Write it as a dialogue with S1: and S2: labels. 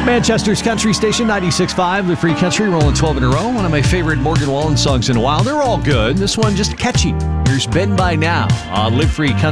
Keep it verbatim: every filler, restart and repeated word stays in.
S1: Manchester's country station, ninety-six point five, the Free Country, rolling twelve in a row. One of my favorite Morgan Wallen songs in a while. They're all good. This one just catchy. Here's Ben By Now on Live Free Country.